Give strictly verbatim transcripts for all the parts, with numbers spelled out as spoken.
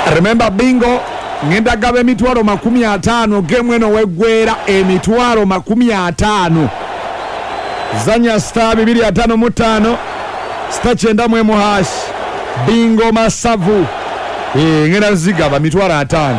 Remember bingo ngenda gabe emitwalo makumi ataano game eno weggwera emitwalo makumi ataano. Zanya star bibiri ataano mu ttaano star kyenda mu emu hash bingo masavu eh ngenda zigaba mitwalo ataano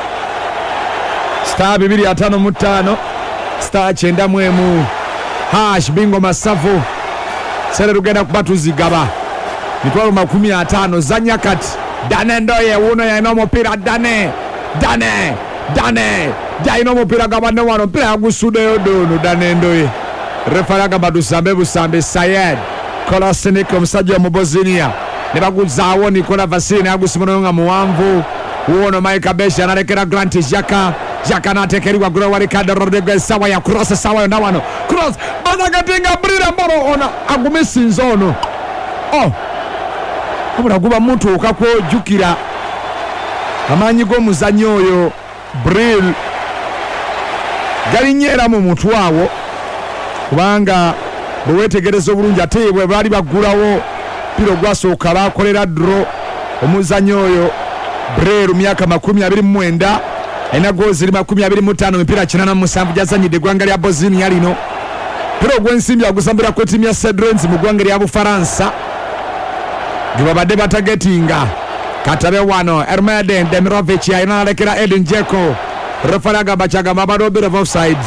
star bibiri ataano mu ttaano star kyenda mu emu hash bingo masavu sere rugenda kubatu zigaba mitwalo makumi ataano. Zanya kati Dane Ndoye uno ya ino mupira Dane Dane Dane ja ino mupira gabane wano mpira agusude yodono Dane Ndoye refara gabadu sambe busambe Sayed Kolasinik omusajja mu Bosnia ne baguzawo Nikola Vasini agusimono nga muwanvu uno Mike Beshi analekera Grant Xhaka Xhaka natekerirwa gura wali kada Rodriguez sawa ya cross sawa na wano cross bazagatinga brira mboro ona agumisinzono oh kubula kuba muntu okakwojukira amanyi g'omuzannyo oyo Brill galinyera mu mutwawo kubanga bwe wetegereza obulungi ate bwe bali baggulawo piro gwasooka bakolera draw omuzannyo oyo Brill myaka makumi abiri mu mwenda alina goozi eri makumi abiri mu ttaano mipiira kinaana mu musanvu gyazannyidde eggwanga lya Bosnia lino piro ogw'ensimbi agusambira ku ttiimu ya Cedrons mu ggwanga lya Bufaransa gibabadde batagetinga katabe wano Ermeden Demirovic ayina alekera Edin Dzeko refara agamba kyagamba abadde a bit of offside.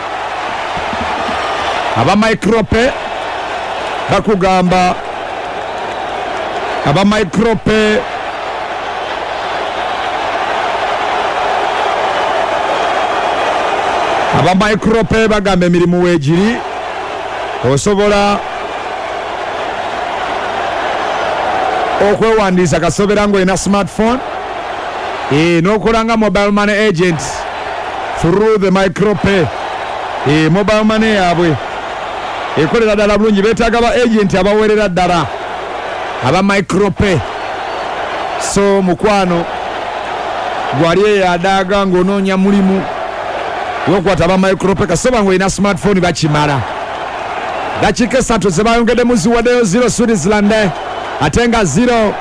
Aba micrope bakugamba aba micrope aba micrope bagamba emirimu weegiri osobola okwewandiisa kasobera ngo ina smartphone eh nokolanga mobile money agent through the micropay eh mobile money yabwe ekolera ddala bulungi beetaaga ba agent abawerera ddala aba micropay. So mukwano gwali eyadaga ng'onoonya mulimu wokwata aba micropay kasoba ngo ina smartphone bakimala dakiika esatu ze bayongedde muziwaddeyo zero Switzerland atenga zero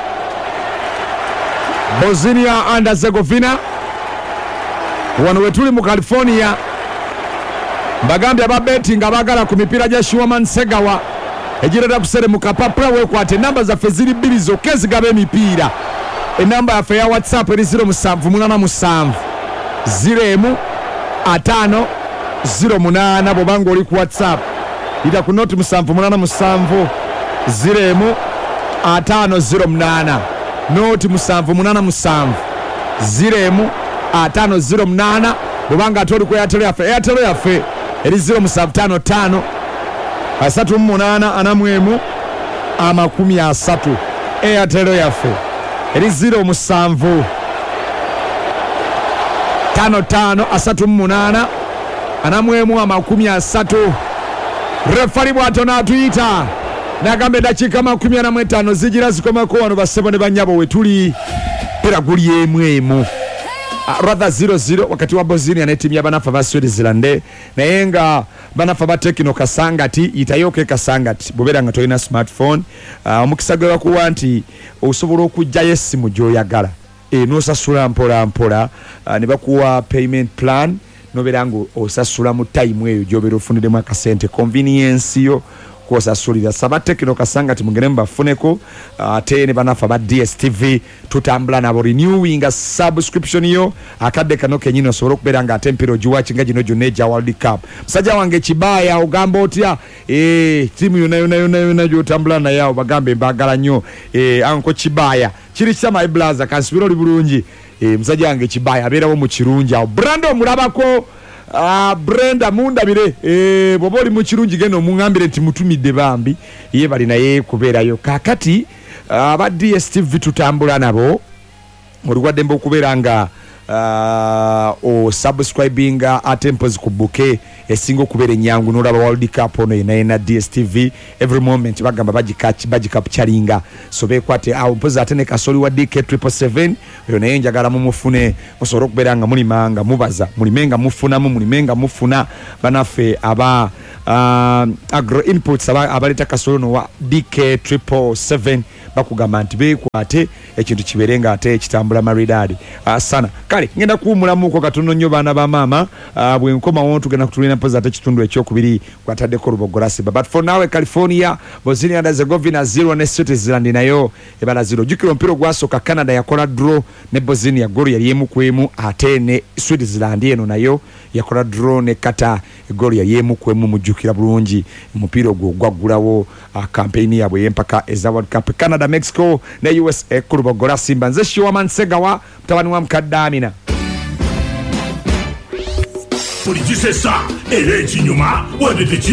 Bosnia and Herzegovina wano wetuli mu California mbagambye ababetting abagala ku mipiira gya Shuaman Segawa ejirada kusere mu kapapula wekwate namba zaffe ziri bbiri zokka ezigaba emipiira. Enamba yaffe ya WhatsApp eri zero musanvu munaana musanvu zero emu ataano zero munaana bw'obanga oli ku WhatsApp ita ku noti musanvu munaana musanvu zero emu ataano zero munaana noti musanvu munaana musanvu zero emu ataano zero munaana bw'obanga ate oli ku Airtel yaffe Airtel yaffe eri zero musanvu ttaano ttaano asatu mu munaana ana mu emu amakumi asatu. Airtel yaffe eri zero musanvu ttaano ttaano asatu mu munaana ana mu emu amakumi asatu. Refari bw'ato n'atuyita nagambe dakiika makumi ana mu etaano zigira zikomako wano bassebo ne bannyabo we tuli pera guli emu emu uh, rather zero zero wakati wa Bosnia ne timu ya banafa ba Switzerland naye nga banafa ba Tekno Kasangati itayoke Kasangati bobera nga toyina smartphone uh, omukisa gwe bakuwa nti osobola okujjayo essimu gy'oyagala e n'osasula mpola mpola uh, ne bakuwa payment plan nobera ngo osasula mu time eyo gy'obeera ofuniremu akasente convenience yo kosasulira saba Tekno Kasangati mugere mbafuneko ate ne banafa ba D S T V tutambula nabo renewing a subscription yo akadde kano kenyino sobolo kubeera nga atempero giwachinga gino Juneja World Cup. Musajja wange kibaya ogamba otya eh timu yona yona yona yona gyotambula na yao bagambe mbagala nnyo eh anko kibaya kiri kya my blaza kansibiro li bulungi eh musajja wange kibaya abeerawo mu kirungi awo Brando mulabako Ah Brenda mundabire eh boboli mu kirungi geno mungambire nti mutumidde bambi ye bali naye kubeerayo kakati aba uh, D S T V tutambula nabo olwadde mbo kubeeranga uh, o subscribing atempos ku buke esingo kubeera enyangu n'olaba World Cup ono naye na D S T V every moment bagamba bagikachi bagikapchalinga so bekwate awo mpoza atene kasoli wa D K triple seven yo naye njagala mu mufune osoro kubeera nga mulimanga mubaza mulimenga mufuna mu mulimenga mufuna banafe aba uh, agro inputs aba abaleta kasolo no wa D K triple seven bakugamba nti beekwate ekintu kiberenga ate kitambula maridadi asana kale ngenda kuwumulamuko katono nnyo baana ba maama bwe nkomawo tugenda kutulina mpoza ate kitundu ekyokubiri kwataddeko Lubogolasi but for now California Bosnia and Herzegovina zero ne Switzerland nayo ebala zero jukiro mpiro gwasoka Canada yakola draw ne Bosnia golo yali emu kwemu ate ne Switzerland eno nayo yakola draw ne Qatar golo yali emu kwemu mujukira bulungi mpiro gwo gwagulawo campaign yabwe yempaka eza World Cup Canada Mexico ne U S A ku Lubogolasi mbanze Shiwaman Segawa mtabani wa Mkadamina Politisesa, ele chinyuma, wadete